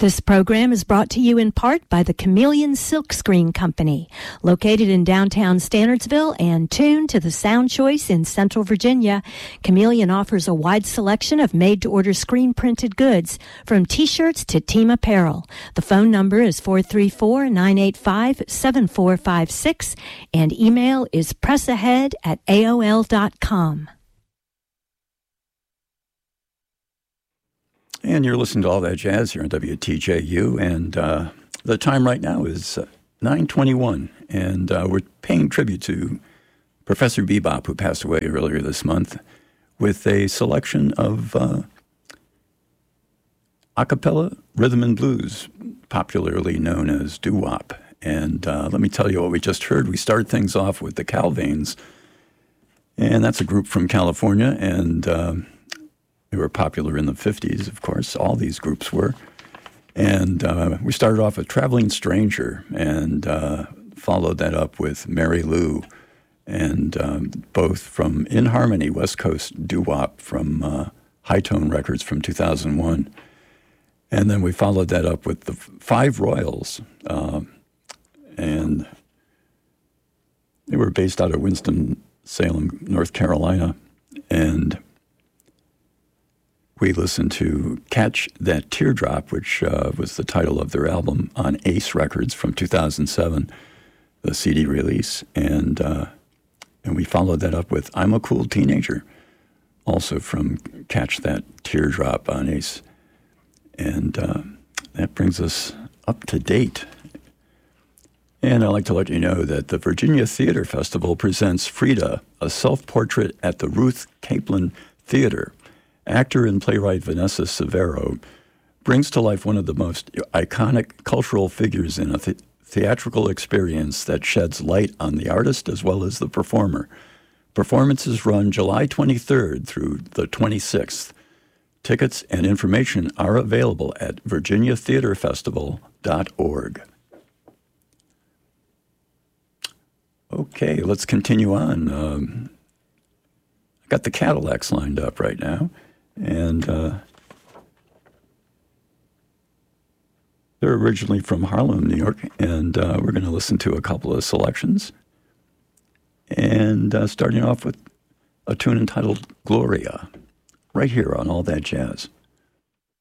This program is brought to you in part by the Chameleon Silkscreen Company, located in downtown Standardsville and tuned to the Sound Choice in Central Virginia. Chameleon offers a wide selection of made-to-order screen-printed goods, from T-shirts to team apparel. The phone number is 434-985-7456, and email is pressahead@aol.com. And you're listening to All That Jazz here on WTJU, and the time right now is 9:21, and we're paying tribute to Professor Bebop, who passed away earlier this month, with a selection of a cappella rhythm and blues, popularly known as doo-wop. And let me tell you what we just heard. We started things off with the Calvains, and that's a group from California, and they were popular in the 50s, of course. All these groups were. And we started off with Traveling Stranger and followed that up with Mary Lou, and both from In Harmony, West Coast doo-wop from High Tone Records from 2001. And then we followed that up with the Five Royals, and they were based out of Winston-Salem, North Carolina. And we listened to Catch That Teardrop, which was the title of their album on Ace Records from 2007, the CD release. And we followed that up with I'm a Cool Teenager, also from Catch That Teardrop on Ace. And that brings us up to date. And I'd like to let you know that the Virginia Theater Festival presents Frida, a self-portrait at the Ruth Caplan Theater. Actor and playwright Vanessa Severo brings to life one of the most iconic cultural figures in a theatrical experience that sheds light on the artist as well as the performer. Performances run July 23rd through the 26th. Tickets and information are available at virginiatheaterfestival.org. Okay, let's continue on. I got the Cadillacs lined up right now. And they're originally from Harlem, New York, and we're going to listen to a couple of selections. And starting off with a tune entitled Gloria, right here on All That Jazz.